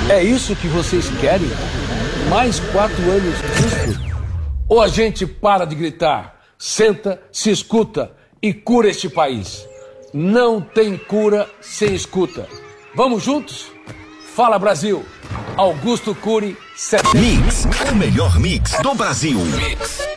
É isso que vocês querem? Mais 4 anos disso? Ou a gente para de gritar, senta, se escuta e cura este país? Não tem cura sem escuta. Vamos juntos? Fala, Brasil! Augusto Cury, 70. Mix, o melhor mix do Brasil. Mix.